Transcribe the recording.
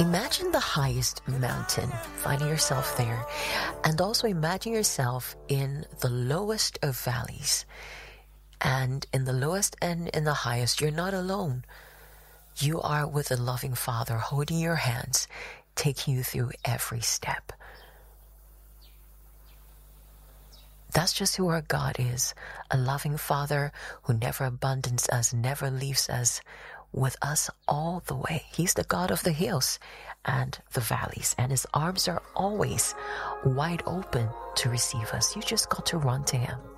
Imagine the highest mountain, finding yourself there, and also imagine yourself in the lowest of valleys. And in the lowest and in the highest, you're not alone. You are with a loving Father holding your hands, taking you through every step. That's just who our God is, a loving Father who never abandons us, never leaves us, with us all the way. He's the God of the hills and the valleys, and his arms are always wide open to receive us. You just got to run to him.